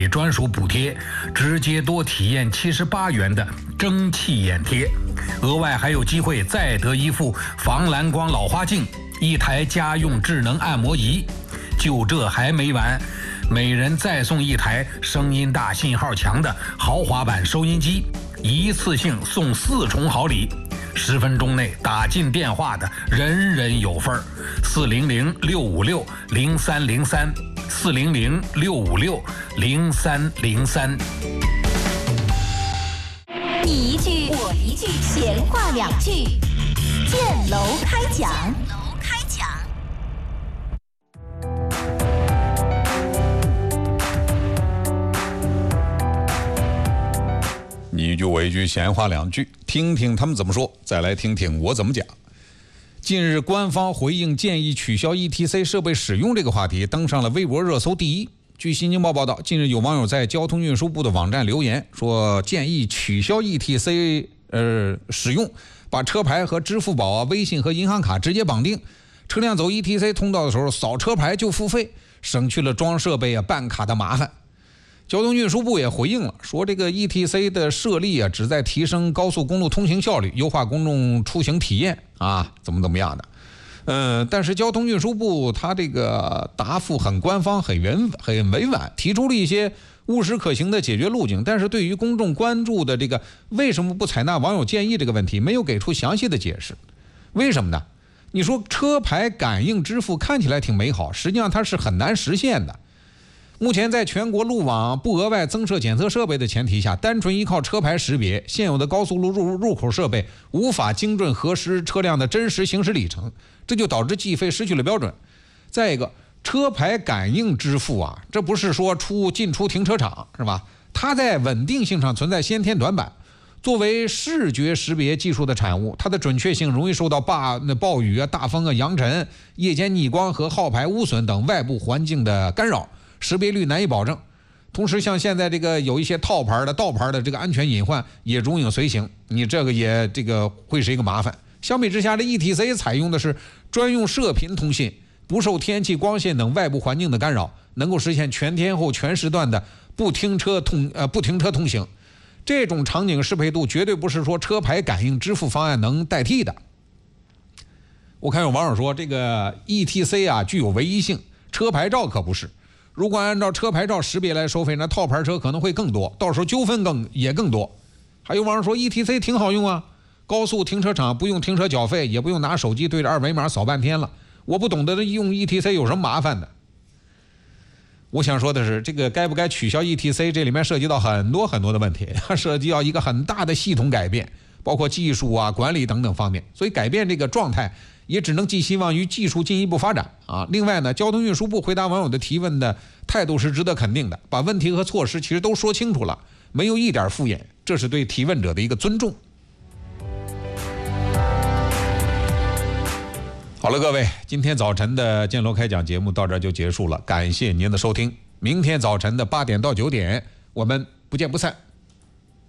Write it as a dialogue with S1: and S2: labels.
S1: 专属补贴，直接多体验78元的蒸汽眼贴，额外还有机会再得一副防蓝光老花镜，1台家用智能按摩仪。就这还没完，每人再送1台声音大、信号强的豪华版收音机，一次性送4重好礼。10分钟内打进电话的人人有份儿。400-656-0303，400-656-0303。
S2: 你一句我一句，闲话2句，建楼开讲。
S3: 你一句我一句，闲话2句，听听他们怎么说，再来听听我怎么讲。近日，官方回应建议取消 ETC 设备使用这个话题，登上了微博热搜第1。据新京报报道，近日有网友在交通运输部的网站留言，说建议取消 ETC 使用，把车牌和支付宝微信和银行卡直接绑定，车辆走 ETC 通道的时候扫车牌就付费，省去了装设备办卡的麻烦。交通运输部也回应了，说这个 ETC 的设立旨在提升高速公路通行效率，优化公众出行体验怎么样的。但是交通运输部他这个答复很官方，很委婉，提出了一些务实可行的解决路径，但是对于公众关注的这个为什么不采纳网友建议这个问题，没有给出详细的解释。为什么呢？你说车牌感应支付看起来挺美好，实际上它是很难实现的。目前在全国路网不额外增设检测设备的前提下，单纯依靠车牌识别，现有的高速路入口设备无法精准核实车辆的真实行驶里程，这就导致计费失去了标准。再一个，车牌感应支付这不是说进出停车场是吧？它在稳定性上存在先天短板。作为视觉识别技术的产物，它的准确性容易受到暴雨大风扬尘、夜间逆光和号牌污损等外部环境的干扰，识别率难以保证。同时像现在这个有一些盗牌的这个安全隐患也如影随形，你这个会是一个麻烦。相比之下，这 ETC 采用的是专用射频通信，不受天气、光线等外部环境的干扰，能够实现全天候全时段的不停车通行。这种场景适配度绝对不是说车牌感应支付方案能代替的。我看有网友说这个 ETC 具有唯一性，车牌照可不是。如果按照车牌照识别来收费，那套牌车可能会更多，到时候纠纷也更多。还有网友说 ETC 挺好用高速停车场不用停车缴费，也不用拿手机对着2维码扫半天了。我不懂得用 ETC 有什么麻烦的。我想说的是，这个该不该取消 ETC， 这里面涉及到很多的问题，涉及到一个很大的系统改变，包括技术管理等等方面，所以改变这个状态也只能寄希望于技术进一步发展另外呢，交通运输部回答网友的提问的态度是值得肯定的，把问题和措施其实都说清楚了，没有一点敷衍，这是对提问者的一个尊重。好了，各位，今天早晨的建楼开讲节目到这儿就结束了，感谢您的收听。明天早晨的8点到9点，我们不见不散。